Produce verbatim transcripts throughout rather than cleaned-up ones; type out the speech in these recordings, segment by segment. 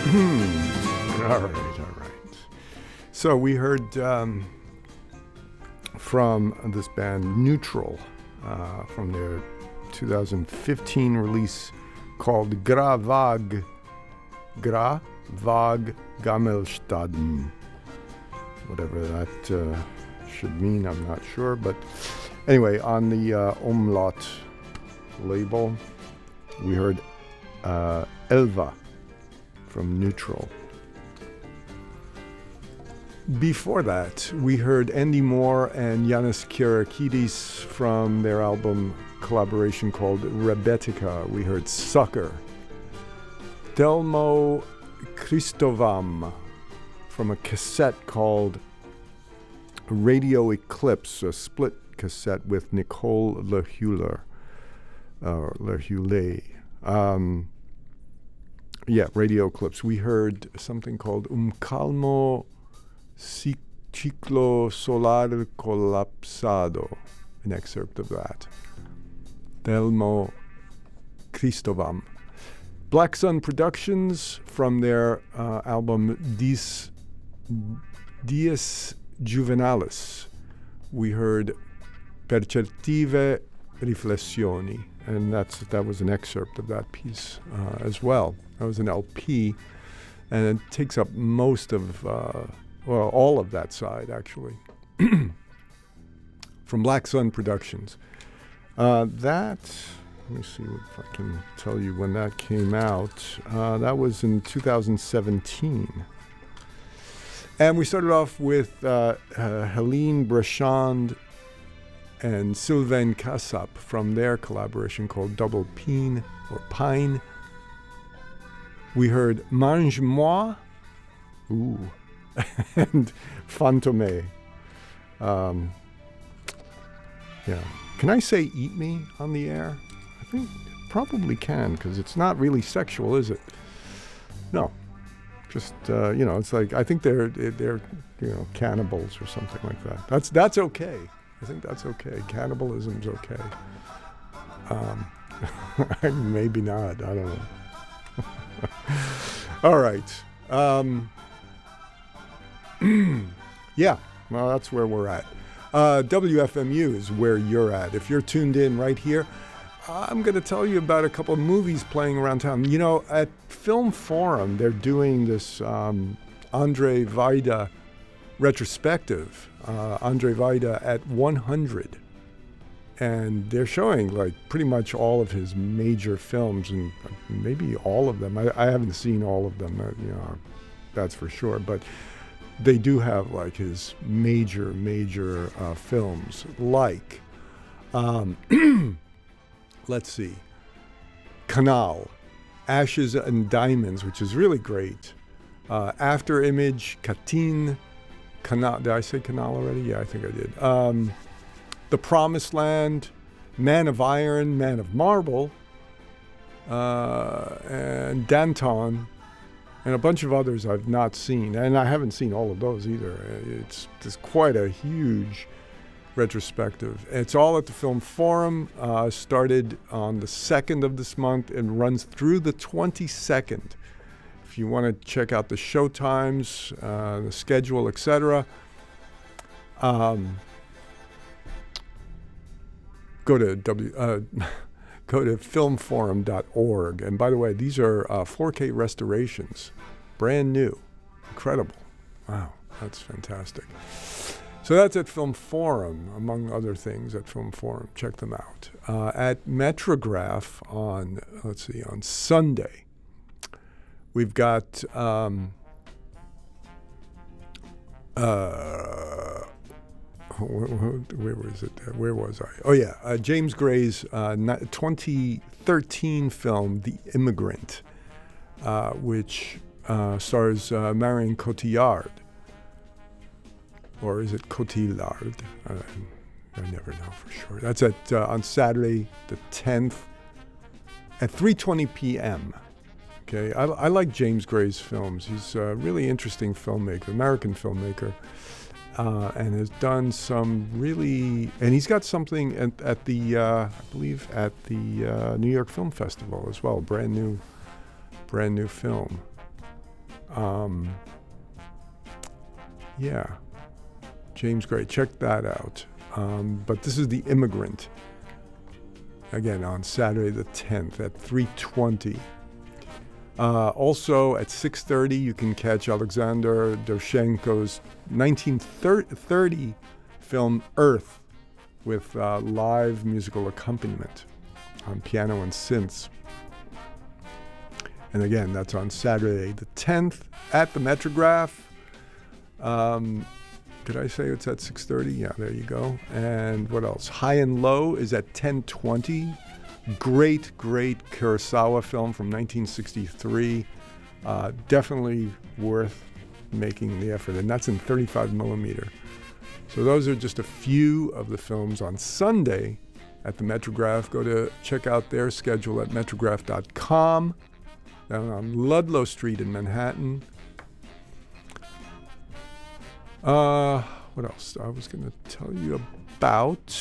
All right, all right. So we heard um, from this band Neutral uh, from their two thousand fifteen release called Gra Vag, Gra Vag Gammelstaden. Whatever that uh, should mean, I'm not sure. But anyway, on the uh, Umlaut label, we heard uh, Elva from Neutral. Before that, we heard Andy Moore and Yanis Kyriakidis from their album collaboration called Rebetika. We heard Sucker. Delmo Kristovam from a cassette called Radio Eclipse, a split cassette with Nicole LeHuler, or LeHule. Um, yeah, Radio Eclipse. We heard something called Um Calmo Ciclo Solar Collapsado, an excerpt of that. Delmo Kristovam. Black Sun Productions from their uh, album Dis, Dies Juvenalis. We heard Percettive Riflessioni, and that's that was an excerpt of that piece uh, as well. That was an L P, and it takes up most of, uh, well, all of that side, actually, from Black Sun Productions. Uh, that, let me see if I can tell you when that came out. Uh, that was in two thousand seventeen. And we started off with uh, uh, Helene Brachand and Sylvain Kassap from their collaboration called Double Pine or Pine. We heard Mange Moi, ooh, and Fantôme. Um, yeah. Can I say eat me on the air? I think probably can, because it's not really sexual, is it? No. Just, uh, you know, it's like, I think they're, they're, you know, cannibals or something like that. That's that's okay. I think that's okay. Cannibalism's okay. Um, maybe not. I don't know. All right. Um, yeah, well, that's where we're at. Uh, W F M U is where you're at. If you're tuned in right here, I'm going to tell you about a couple of movies playing around town. You know, at Film Forum, they're doing this um, Andre Vaida retrospective, uh, Andre Vaida at one hundred. And they're showing, like, pretty much all of his major films, and maybe all of them. I, I haven't seen all of them, uh, you know, that's for sure. But they do have, like, his major, major uh, films, like... Um, let's see, Canal, Ashes and Diamonds, which is really great. Uh, After Image, Katyn, Canal. Did I say Canal already? Yeah, I think I did. Um, the Promised Land, Man of Iron, Man of Marble, uh, and Danton, and a bunch of others I've not seen. And I haven't seen all of those either. It's, it's quite a huge retrospective. It's all at the Film Forum, uh, started on the second of this month and runs through the twenty-second. If you want to check out the show times, uh, the schedule, et cetera, um, go to w uh, go to film forum dot org. And by the way, these are uh, four K restorations, brand new, incredible. Wow, that's fantastic. So that's at Film Forum, among other things at Film Forum. Check them out. Uh, at Metrograph on, let's see, on Sunday, we've got, um, uh, where, where was it? Where was I? Oh, yeah, uh, James Gray's uh, twenty thirteen film, The Immigrant, uh, which uh, stars uh, Marion Cotillard. Or is it Cotillard? Uh, I never know for sure. That's at uh, on Saturday the tenth at three twenty p.m. Okay, I, I like James Gray's films. He's a really interesting filmmaker, American filmmaker, uh, and has done some really. And he's got something at, at the, uh, I believe, at the uh, New York Film Festival as well. Brand new, brand new film. Um, yeah, James Gray, check that out. Um, but this is The Immigrant, again, on Saturday the tenth at three twenty. Uh, also, at six thirty, you can catch Alexander Dovzhenko's nineteen thirty film Earth with uh, live musical accompaniment on piano and synths. And again, that's on Saturday the tenth at the Metrograph. Um, did I say it's at six thirty? Yeah, there you go. And what else? High and Low is at ten twenty. Great, great Kurosawa film from nineteen sixty-three. Uh, definitely worth making the effort. And that's in thirty-five millimeter. So those are just a few of the films on Sunday at the Metrograph. Go to check out their schedule at metrograph dot com. Down on Ludlow Street in Manhattan. Uh, what else? I was going to tell you about.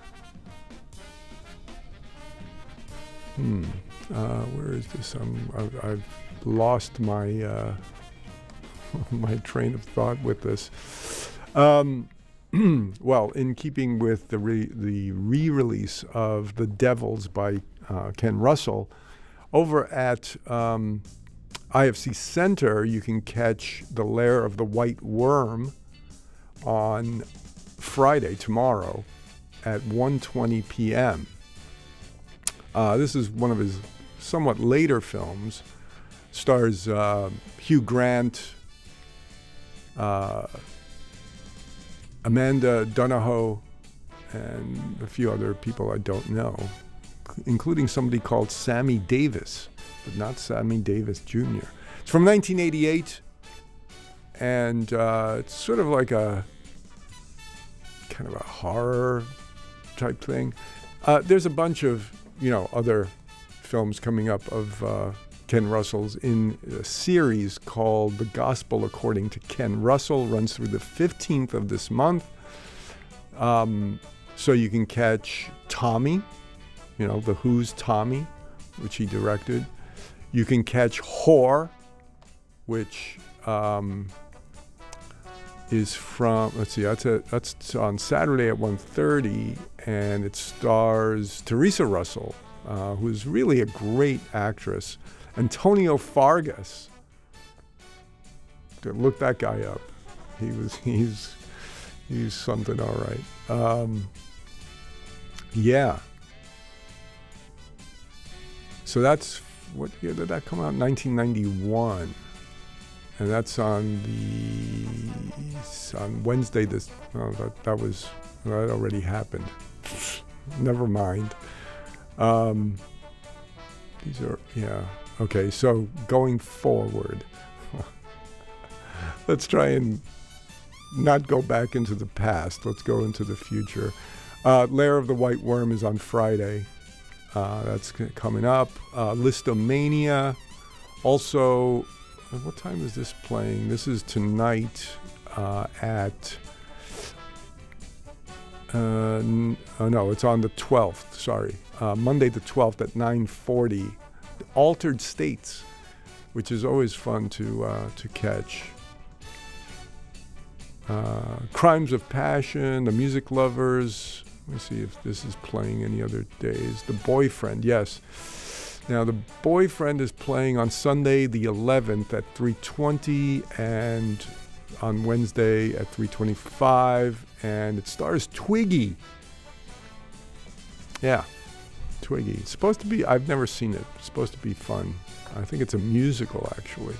Hmm. Uh, where is this? I'm, I've, I've lost my uh, my train of thought with this. Um, well, in keeping with the re- the re-release of The Devils by uh, Ken Russell. Over at um, I F C Center, you can catch The Lair of the White Worm on Friday, tomorrow, at one twenty p.m. Uh, this is one of his somewhat later films. Stars uh, Hugh Grant, uh, Amanda Donohoe, and a few other people I don't know, including somebody called Sammy Davis, but not Sammy Davis Junior It's from nineteen eighty-eight, and uh, it's sort of like a kind of a horror type thing. Uh, there's a bunch of, you know, other films coming up of uh, Ken Russell's in a series called The Gospel According to Ken Russell. Runs through the fifteenth of this month. Um, so you can catch Tommy, you know, The Who's Tommy, which he directed. You can catch Whore, which um, is from, let's see, that's, a, that's on Saturday at one thirty, and it stars Teresa Russell, uh, who's really a great actress. Antonio Fargas, look that guy up. He was, he's, he's something all right. Um, yeah. So that's, what year did that come out? nineteen ninety-one. And that's on the, on Wednesday, this, oh, that, that was, that already happened. Never mind. Um, these are, yeah. Okay, so going forward, let's try and not go back into the past. Let's go into the future. Uh, Lair of the White Worm is on Friday. Uh, that's coming up. Uh, Listomania. Also, what time is this playing? This is tonight uh, at... Uh, n- oh no, it's on the twelfth, sorry. Uh, Monday the twelfth at nine forty. Altered States, which is always fun to uh, to catch. Uh, Crimes of Passion, The Music Lovers. Let me see if this is playing any other days. The Boyfriend, yes. Now, The Boyfriend is playing on Sunday the eleventh at three twenty and on Wednesday at three twenty-five, and it stars Twiggy. Yeah, Twiggy. It's supposed to be, I've never seen it. It's supposed to be fun. I think it's a musical, actually.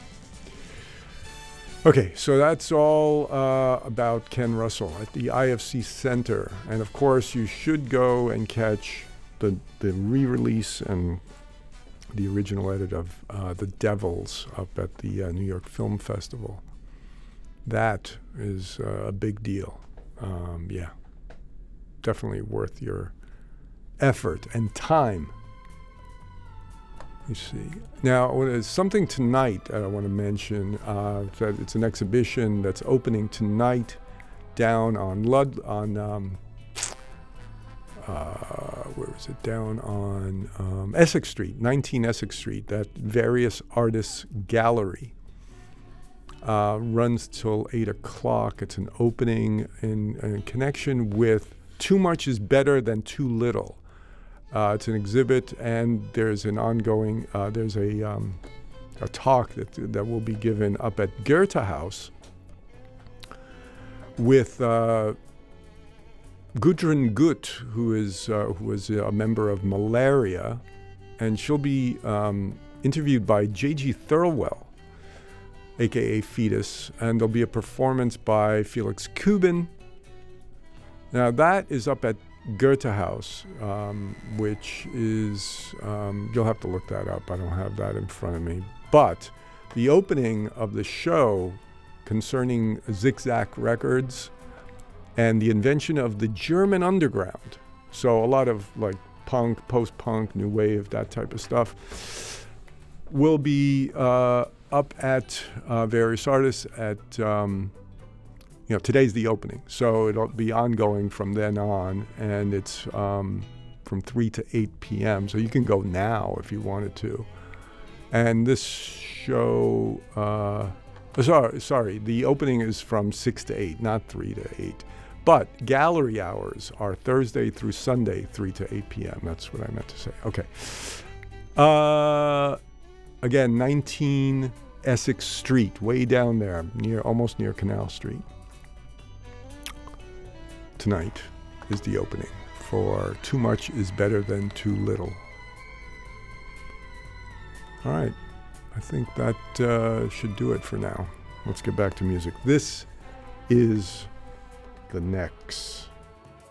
Okay, so that's all uh, about Ken Russell at the I F C Center. And of course, you should go and catch the, the re-release and the original edit of uh, The Devils up at the uh, New York Film Festival. That is uh, a big deal. Um, yeah, definitely worth your effort and time. Let me see. Now, there's something tonight that I want to mention. Uh, that it's an exhibition that's opening tonight down on Lud on um, uh, where is it? Down on um, Essex Street, nineteen Essex Street. That Various Artists Gallery. Uh, runs till eight o'clock. It's an opening in, in connection with Too Much is Better Than Too Little. Uh, it's an exhibit, and there's an ongoing, uh, there's a, um, a talk that, that will be given up at Goethe House with uh, Gudrun Gut, who is uh, who is a member of Malaria, and she'll be um, interviewed by J G Thirlwell, aka Fetus, and there'll be a performance by Felix Kubin. Now that is up at Goethe House, um, which is, um, you'll have to look that up. I don't have that in front of me. But the opening of the show concerning Zigzag Records and the invention of the German underground. So a lot of like punk, post-punk, new wave, that type of stuff will be uh, up at uh, various artists at, um, you know, today's the opening. So it'll be ongoing from then on, and it's um, from three to eight p.m. So you can go now if you wanted to. And this show, uh, sorry, sorry, the opening is from six to eight, not three to eight. But gallery hours are Thursday through Sunday, three to eight p.m. That's what I meant to say. Okay. Uh, again, nineteen Essex Street, way down there, near almost near Canal Street. Tonight is the opening for Too Much is Better Than Too Little. All right. I think that uh, should do it for now. Let's get back to music. This is The Necks.